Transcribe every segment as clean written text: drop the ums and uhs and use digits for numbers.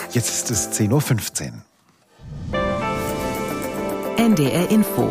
Jetzt ist es 10:15 Uhr. NDR Info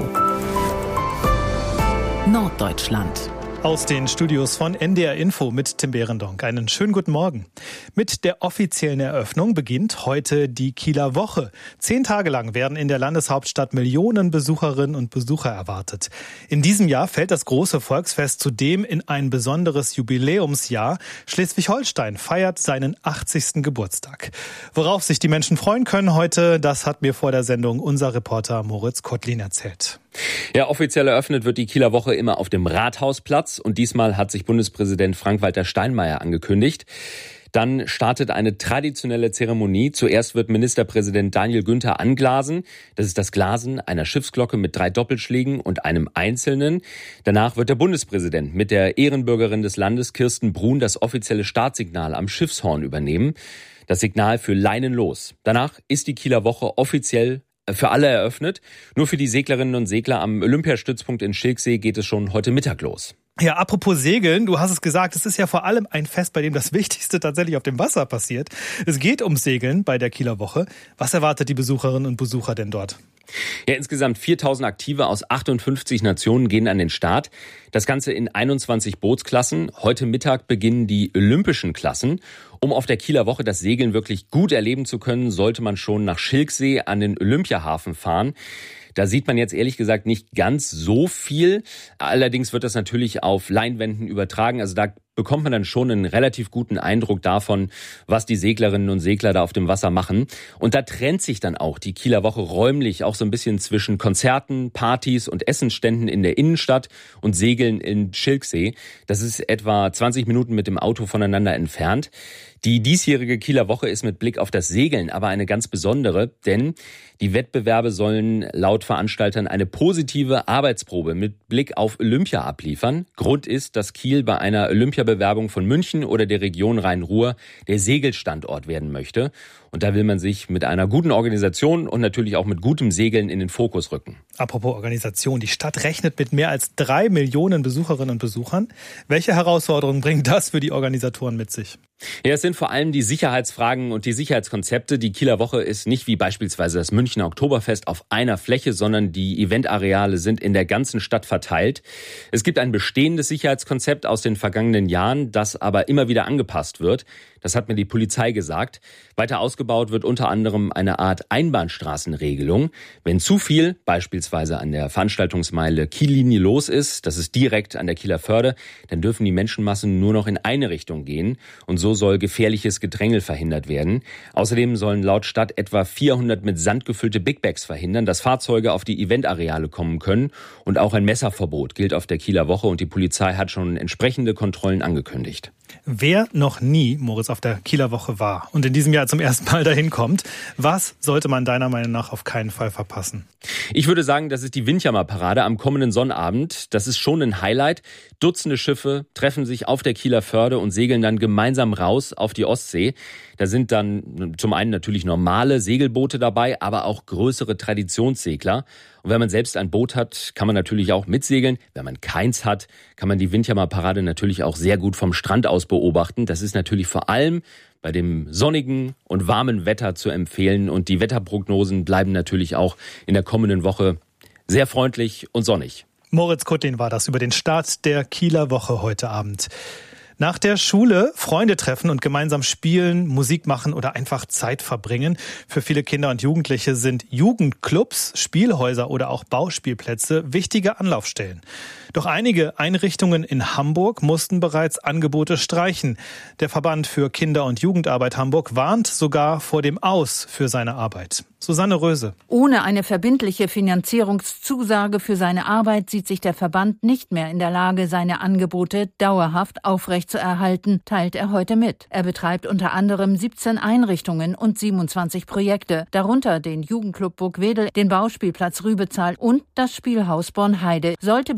Norddeutschland. Aus den Studios von NDR Info mit Tim Behrendonck. Einen schönen guten Morgen. Mit der offiziellen Eröffnung beginnt heute die Kieler Woche. 10 Tage lang werden in der Landeshauptstadt Millionen Besucherinnen und Besucher erwartet. In diesem Jahr fällt das große Volksfest zudem in ein besonderes Jubiläumsjahr. Schleswig-Holstein feiert seinen 80. Geburtstag. Worauf sich die Menschen freuen können heute, das hat mir vor der Sendung unser Reporter Moritz Kottlin erzählt. Ja, offiziell eröffnet wird die Kieler Woche immer auf dem Rathausplatz und diesmal hat sich Bundespräsident Frank-Walter Steinmeier angekündigt. Dann startet eine traditionelle Zeremonie. Zuerst wird Ministerpräsident Daniel Günther anglasen. Das ist das Glasen einer Schiffsglocke mit 3 Doppelschlägen und einem einzelnen. Danach wird der Bundespräsident mit der Ehrenbürgerin des Landes Kirsten Brun das offizielle Startsignal am Schiffshorn übernehmen. Das Signal für Leinen los. Danach ist die Kieler Woche offiziell für alle eröffnet. Nur für die Seglerinnen und Segler am Olympiastützpunkt in Schilksee geht es schon heute Mittag los. Ja, apropos Segeln, du hast es gesagt, es ist ja vor allem ein Fest, bei dem das Wichtigste tatsächlich auf dem Wasser passiert. Es geht ums Segeln bei der Kieler Woche. Was erwartet die Besucherinnen und Besucher denn dort? Ja, insgesamt 4.000 Aktive aus 58 Nationen gehen an den Start. Das Ganze in 21 Bootsklassen. Heute Mittag beginnen die olympischen Klassen. Um auf der Kieler Woche das Segeln wirklich gut erleben zu können, sollte man schon nach Schilksee an den Olympiahafen fahren. Da sieht man jetzt ehrlich gesagt nicht ganz so viel. Allerdings wird das natürlich auf Leinwänden übertragen. Also da bekommt man dann schon einen relativ guten Eindruck davon, was die Seglerinnen und Segler da auf dem Wasser machen. Und da trennt sich dann auch die Kieler Woche räumlich auch so ein bisschen zwischen Konzerten, Partys und Essensständen in der Innenstadt und Segeln in Schilksee. Das ist etwa 20 Minuten mit dem Auto voneinander entfernt. Die diesjährige Kieler Woche ist mit Blick auf das Segeln aber eine ganz besondere, denn die Wettbewerbe sollen laut Veranstaltern eine positive Arbeitsprobe mit Blick auf Olympia abliefern. Grund ist, dass Kiel bei einer Olympiabewerbung von München oder der Region Rhein-Ruhr der Segelstandort werden möchte. Und da will man sich mit einer guten Organisation und natürlich auch mit gutem Segeln in den Fokus rücken. Apropos Organisation, die Stadt rechnet mit mehr als 3 Millionen Besucherinnen und Besuchern. Welche Herausforderungen bringt das für die Organisatoren mit sich? Ja, es sind vor allem die Sicherheitsfragen und die Sicherheitskonzepte. Die Kieler Woche ist nicht wie beispielsweise das Münchner Oktoberfest auf einer Fläche, sondern die Eventareale sind in der ganzen Stadt verteilt. Es gibt ein bestehendes Sicherheitskonzept aus den vergangenen Jahren, das aber immer wieder angepasst wird. Das hat mir die Polizei gesagt. Weiter ausgebaut wird unter anderem eine Art Einbahnstraßenregelung. Wenn zu viel, beispielsweise an der Veranstaltungsmeile Kiellinie los ist, das ist direkt an der Kieler Förde, dann dürfen die Menschenmassen nur noch in eine Richtung gehen. Und so soll gefährliches Gedrängel verhindert werden. Außerdem sollen laut Stadt etwa 400 mit Sand gefüllte Big Bags verhindern, dass Fahrzeuge auf die Eventareale kommen können. Und auch ein Messerverbot gilt auf der Kieler Woche und die Polizei hat schon entsprechende Kontrollen angekündigt. Wer noch nie, Moritz, auf der Kieler Woche war und in diesem Jahr zum ersten Mal dahin kommt, was sollte man deiner Meinung nach auf keinen Fall verpassen? Ich würde sagen, das ist die Windjammer-Parade am kommenden Sonnabend. Das ist schon ein Highlight. Dutzende Schiffe treffen sich auf der Kieler Förde und segeln dann gemeinsam raus auf die Ostsee. Da sind dann zum einen natürlich normale Segelboote dabei, aber auch größere Traditionssegler. Und wenn man selbst ein Boot hat, kann man natürlich auch mitsegeln. Wenn man keins hat, kann man die Windjammer-Parade natürlich auch sehr gut vom Strand aus beobachten. Das ist natürlich vor allem bei dem sonnigen und warmen Wetter zu empfehlen. Und die Wetterprognosen bleiben natürlich auch in der kommenden Woche sehr freundlich und sonnig. Moritz Kottlin war das über den Start der Kieler Woche heute Abend. Nach der Schule Freunde treffen und gemeinsam spielen, Musik machen oder einfach Zeit verbringen. Für viele Kinder und Jugendliche sind Jugendclubs, Spielhäuser oder auch Bauspielplätze wichtige Anlaufstellen. Doch einige Einrichtungen in Hamburg mussten bereits Angebote streichen. Der Verband für Kinder- und Jugendarbeit Hamburg warnt sogar vor dem Aus für seine Arbeit. Susanne Röse. Ohne eine verbindliche Finanzierungszusage für seine Arbeit sieht sich der Verband nicht mehr in der Lage, seine Angebote dauerhaft aufrechtzuerhalten, teilt er heute mit. Er betreibt unter anderem 17 Einrichtungen und 27 Projekte, darunter den Jugendclub Burgwedel, den Bauspielplatz Rübezahl und das Spielhaus Bornheide. Sollte bis Ende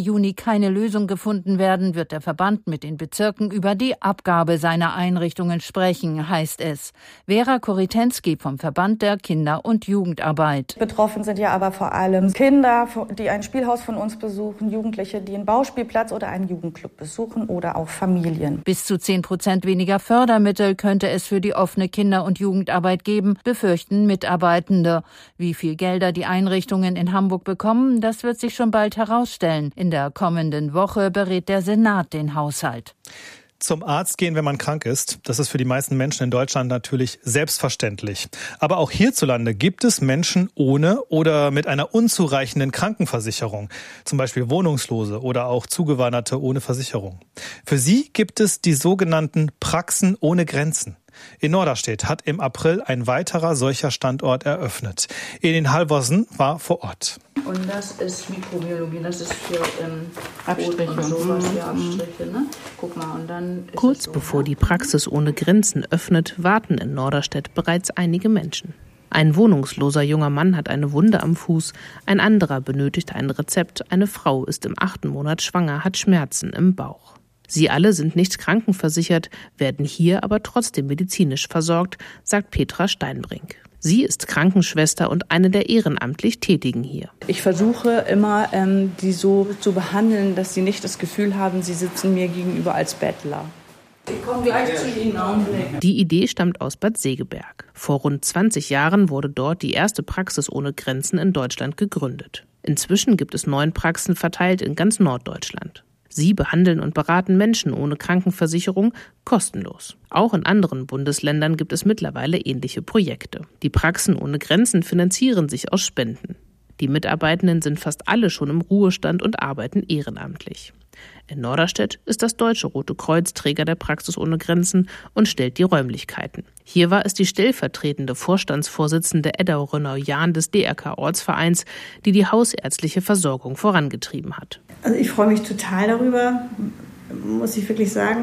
Juni keine Lösung gefunden werden, wird der Verband mit den Bezirken über die Abgabe seiner Einrichtungen sprechen, heißt es. Vera Korytensky vom Verband der Kinder- und Jugendarbeit. Betroffen sind ja aber vor allem Kinder, die ein Spielhaus von uns besuchen, Jugendliche, die einen Bauspielplatz oder einen Jugendclub besuchen oder auch Familien. Bis zu 10% weniger Fördermittel könnte es für die offene Kinder- und Jugendarbeit geben, befürchten Mitarbeitende. Wie viel Gelder die Einrichtungen in Hamburg bekommen, das wird sich schon bald herausstellen. In der kommenden Woche berät der Senat den Haushalt. Zum Arzt gehen, wenn man krank ist, das ist für die meisten Menschen in Deutschland natürlich selbstverständlich. Aber auch hierzulande gibt es Menschen ohne oder mit einer unzureichenden Krankenversicherung, zum Beispiel Wohnungslose oder auch Zugewanderte ohne Versicherung. Für sie gibt es die sogenannten Praxen ohne Grenzen. In Norderstedt hat im April ein weiterer solcher Standort eröffnet. Edin Halvorsen war vor Ort. Und das ist Mikrobiologie, das ist für Abstriche und sowas, ja, Abstriche, ne? Guck mal, und dann ist kurz so, bevor die Praxis ohne Grenzen öffnet, warten in Norderstedt bereits einige Menschen. Ein wohnungsloser junger Mann hat eine Wunde am Fuß, ein anderer benötigt ein Rezept, eine Frau ist im 8. Monat schwanger, hat Schmerzen im Bauch. Sie alle sind nicht krankenversichert, werden hier aber trotzdem medizinisch versorgt, sagt Petra Steinbrink. Sie ist Krankenschwester und eine der ehrenamtlich Tätigen hier. ich versuche immer, die so zu behandeln, dass sie nicht das Gefühl haben, sie sitzen mir gegenüber als Bettler. Ich komme gleich zu Ihnen, Augenblick. Die Idee stammt aus Bad Segeberg. Vor rund 20 Jahren wurde dort die erste Praxis ohne Grenzen in Deutschland gegründet. Inzwischen gibt es 9 Praxen verteilt in ganz Norddeutschland. Sie behandeln und beraten Menschen ohne Krankenversicherung kostenlos. Auch in anderen Bundesländern gibt es mittlerweile ähnliche Projekte. Die Praxen ohne Grenzen finanzieren sich aus Spenden. Die Mitarbeitenden sind fast alle schon im Ruhestand und arbeiten ehrenamtlich. In Norderstedt ist das Deutsche Rote Kreuz Träger der Praxis ohne Grenzen und stellt die Räumlichkeiten. Hier war es die stellvertretende Vorstandsvorsitzende Edda Rönner-Jahn des DRK-Ortsvereins, die die hausärztliche Versorgung vorangetrieben hat. Also ich freue mich total darüber, muss ich wirklich sagen,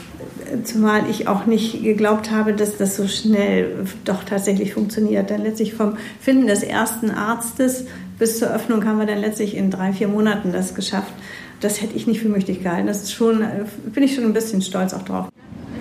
zumal ich auch nicht geglaubt habe, dass das so schnell doch tatsächlich funktioniert. Denn letztlich vom Finden des ersten Arztes bis zur Öffnung haben wir dann letztlich in 3-4 Monaten das geschafft. Das hätte ich nicht für möglich gehalten. Das ist schon, bin ich schon ein bisschen stolz auch drauf.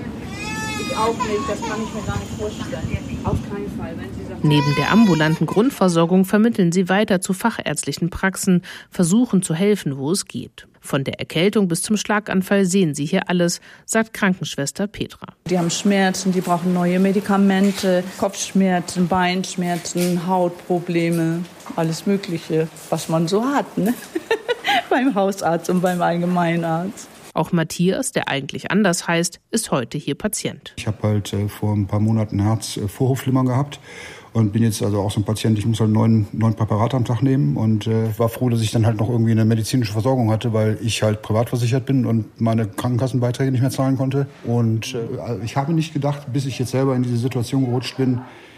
Ich auch nicht, das kann ich mir gar nicht vorstellen. Auf keinen Fall. Wenn Sie sagen, neben der ambulanten Grundversorgung vermitteln sie weiter zu fachärztlichen Praxen, versuchen zu helfen, wo es geht. Von der Erkältung bis zum Schlaganfall sehen sie hier alles, sagt Krankenschwester Petra. die haben Schmerzen, die brauchen neue Medikamente, Kopfschmerzen, Beinschmerzen, Hautprobleme, alles Mögliche, was man so hat, ne? Beim Hausarzt und beim Allgemeinarzt. Auch Matthias, der eigentlich anders heißt, ist heute hier Patient. Ich habe halt vor ein paar Monaten Herzvorhofflimmern gehabt und bin jetzt also auch so ein Patient, ich muss halt 9 Präparate am Tag nehmen und war froh, dass ich dann halt noch irgendwie eine medizinische Versorgung hatte, weil ich halt privat versichert bin und meine Krankenkassenbeiträge nicht mehr zahlen konnte. Und ich habe nicht gedacht, bis ich jetzt selber in diese Situation gerutscht bin,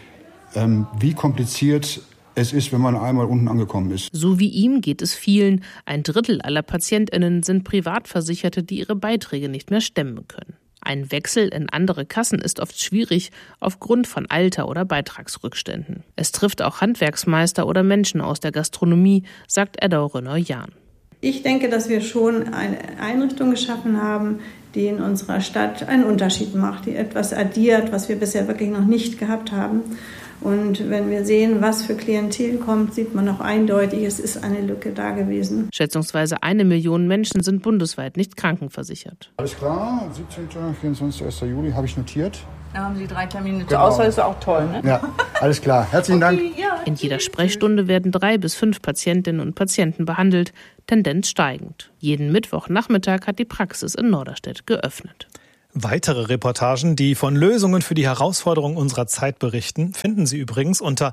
wie kompliziert es ist, wenn man einmal unten angekommen ist. So wie ihm geht es vielen. 1/3 aller PatientInnen sind Privatversicherte, die ihre Beiträge nicht mehr stemmen können. Ein Wechsel in andere Kassen ist oft schwierig, aufgrund von Alter oder Beitragsrückständen. Es trifft auch Handwerksmeister oder Menschen aus der Gastronomie, sagt Edda Rönner-Jahn. Ich denke, dass wir schon eine Einrichtung geschaffen haben, die in unserer Stadt einen Unterschied macht, die etwas addiert, was wir bisher wirklich noch nicht gehabt haben. Und wenn wir sehen, was für Klientel kommt, sieht man auch eindeutig, es ist eine Lücke da gewesen. Schätzungsweise 1 Million Menschen sind bundesweit nicht krankenversichert. Alles klar, 17., 24., 1. Juli habe ich notiert. Da haben Sie 3 Termine zur Genau. Auswahl, ist auch toll, ne? Ja, alles klar. Herzlichen Dank. In jeder Sprechstunde werden 3 bis 5 Patientinnen und Patienten behandelt, Tendenz steigend. Jeden Mittwochnachmittag hat die Praxis in Norderstedt geöffnet. Weitere Reportagen, die von Lösungen für die Herausforderungen unserer Zeit berichten, finden Sie übrigens unter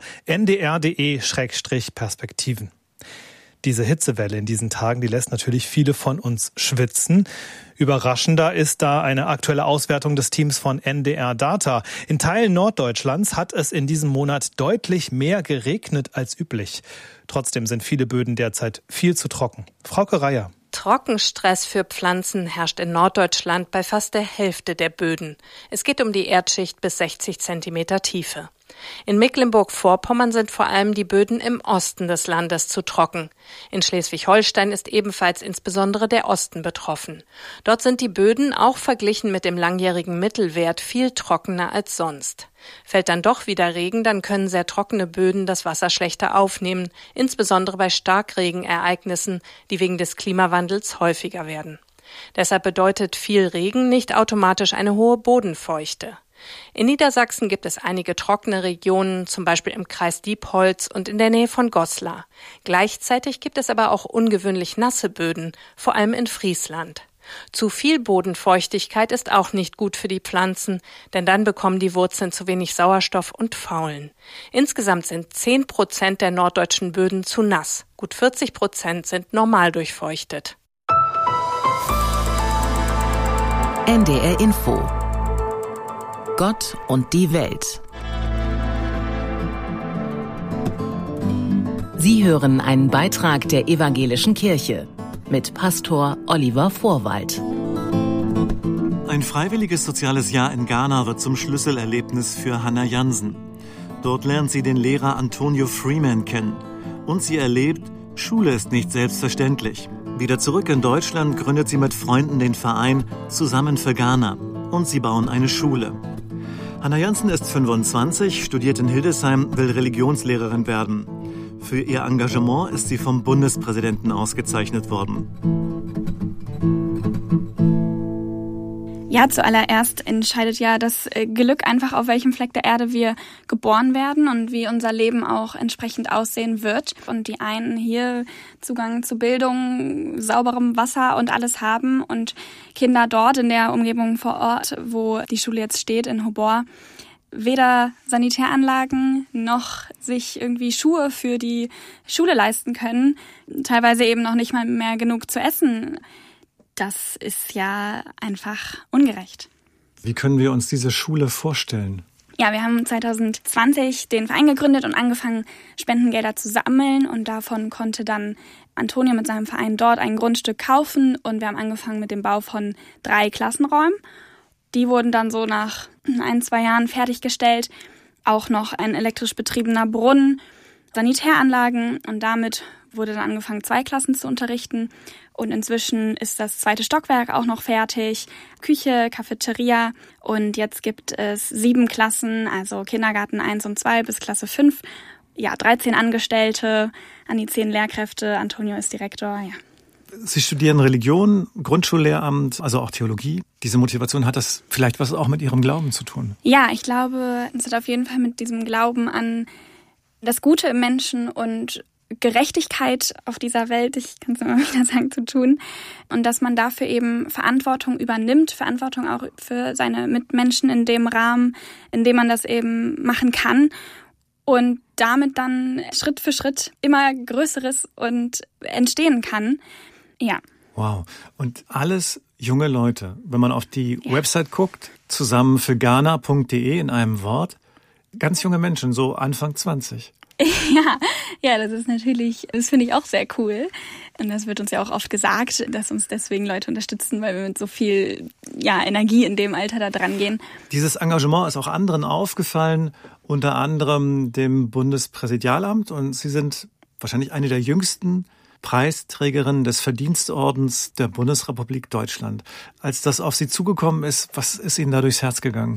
ndr.de/perspektiven. Diese Hitzewelle in diesen Tagen, die lässt natürlich viele von uns schwitzen. Überraschender ist da eine aktuelle Auswertung des Teams von NDR Data. In Teilen Norddeutschlands hat es in diesem Monat deutlich mehr geregnet als üblich. Trotzdem sind viele Böden derzeit viel zu trocken. Frauke Reier. Trockenstress für Pflanzen herrscht in Norddeutschland bei fast der Hälfte der Böden. Es geht um die Erdschicht bis 60 Zentimeter Tiefe. In Mecklenburg-Vorpommern sind vor allem die Böden im Osten des Landes zu trocken. In Schleswig-Holstein ist ebenfalls insbesondere der Osten betroffen. Dort sind die Böden auch verglichen mit dem langjährigen Mittelwert viel trockener als sonst. Fällt dann doch wieder Regen, dann können sehr trockene Böden das Wasser schlechter aufnehmen, insbesondere bei Starkregenereignissen, die wegen des Klimawandels häufiger werden. Deshalb bedeutet viel Regen nicht automatisch eine hohe Bodenfeuchte. In Niedersachsen gibt es einige trockene Regionen, zum Beispiel im Kreis Diepholz und in der Nähe von Goslar. Gleichzeitig gibt es aber auch ungewöhnlich nasse Böden, vor allem in Friesland. Zu viel Bodenfeuchtigkeit ist auch nicht gut für die Pflanzen, denn dann bekommen die Wurzeln zu wenig Sauerstoff und faulen. Insgesamt sind 10% der norddeutschen Böden zu nass. Gut 40% sind normal durchfeuchtet. NDR Info. Gott und die Welt. Sie hören einen Beitrag der Evangelischen Kirche mit Pastor Oliver Vorwald. Ein freiwilliges soziales Jahr in Ghana wird zum Schlüsselerlebnis für Hannah Jansen. Dort lernt sie den Lehrer Antonio Freeman kennen. Und sie erlebt, Schule ist nicht selbstverständlich. Wieder zurück in Deutschland gründet sie mit Freunden den Verein Zusammen für Ghana. Und sie bauen eine Schule. Hannah Jansen ist 25, studiert in Hildesheim, will Religionslehrerin werden. Für ihr Engagement ist sie vom Bundespräsidenten ausgezeichnet worden. Ja, zuallererst entscheidet ja das Glück einfach, auf welchem Fleck der Erde wir geboren werden und wie unser Leben auch entsprechend aussehen wird. Und die einen hier Zugang zu Bildung, sauberem Wasser und alles haben und Kinder dort in der Umgebung vor Ort, wo die Schule jetzt steht, in Hobor, weder Sanitäranlagen noch sich irgendwie Schuhe für die Schule leisten können, teilweise eben noch nicht mal mehr genug zu essen. Das ist ja einfach ungerecht. Wie können wir uns diese Schule vorstellen? Ja, wir haben 2020 den Verein gegründet und angefangen, Spendengelder zu sammeln. Und davon konnte dann Antonio mit seinem Verein dort ein Grundstück kaufen. Und wir haben angefangen mit dem Bau von 3 Klassenräumen. Die wurden dann so nach 1-2 Jahren fertiggestellt. Auch noch ein elektrisch betriebener Brunnen, Sanitäranlagen. Und damit wurde dann angefangen, 2 Klassen zu unterrichten. Und inzwischen ist das 2. Stockwerk auch noch fertig. Küche, Cafeteria. Und jetzt gibt es 7 Klassen, also Kindergarten 1 und 2 bis Klasse 5. Ja, 13 Angestellte, an die 10 Lehrkräfte. Antonio ist Direktor, ja. Sie studieren Religion, Grundschullehramt, also auch Theologie. Diese Motivation, hat das vielleicht was auch mit Ihrem Glauben zu tun? Ja, ich glaube, es hat auf jeden Fall mit diesem Glauben an das Gute im Menschen und Gerechtigkeit auf dieser Welt, ich kann es immer wieder sagen, zu tun. Und dass man dafür eben Verantwortung übernimmt, Verantwortung auch für seine Mitmenschen in dem Rahmen, in dem man das eben machen kann. Und damit dann Schritt für Schritt immer Größeres und entstehen kann. Ja. Wow. Und alles junge Leute. Wenn man auf die Website guckt, zusammenfürghana.de in einem Wort, ganz junge Menschen, so Anfang 20. Ja, das ist natürlich, das finde ich auch sehr cool. Und das wird uns ja auch oft gesagt, dass uns deswegen Leute unterstützen, weil wir mit so viel Energie in dem Alter da dran gehen. Dieses Engagement ist auch anderen aufgefallen, unter anderem dem Bundespräsidialamt. Und Sie sind wahrscheinlich eine der jüngsten Preisträgerinnen des Verdienstordens der Bundesrepublik Deutschland. Als das auf Sie zugekommen ist, was ist Ihnen da durchs Herz gegangen?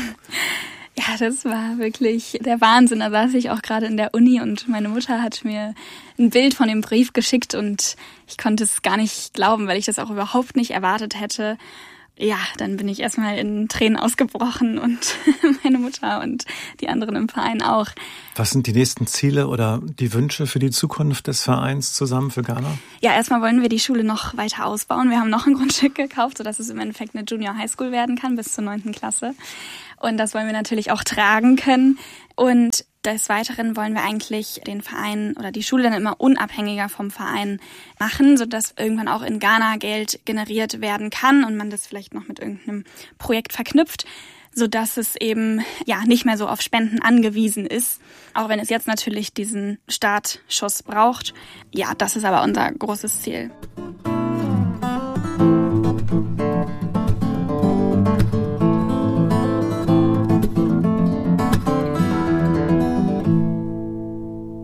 Ja, das war wirklich der Wahnsinn. Da saß ich auch gerade in der Uni und meine Mutter hat mir ein Bild von dem Brief geschickt und ich konnte es gar nicht glauben, weil ich das auch überhaupt nicht erwartet hätte. Ja, dann bin ich erstmal in Tränen ausgebrochen und meine Mutter und die anderen im Verein auch. Was sind die nächsten Ziele oder die Wünsche für die Zukunft des Vereins Zusammen für Ghana? Ja, erstmal wollen wir die Schule noch weiter ausbauen. Wir haben noch ein Grundstück gekauft, sodass es im Endeffekt eine Junior High School werden kann bis zur 9. Klasse. Und das wollen wir natürlich auch tragen können. Und des Weiteren wollen wir eigentlich den Verein oder die Schule dann immer unabhängiger vom Verein machen, sodass irgendwann auch in Ghana Geld generiert werden kann und man das vielleicht noch mit irgendeinem Projekt verknüpft, sodass es eben nicht mehr so auf Spenden angewiesen ist, auch wenn es jetzt natürlich diesen Startschuss braucht. Ja, das ist aber unser großes Ziel.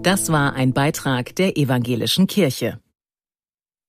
Das war ein Beitrag der Evangelischen Kirche.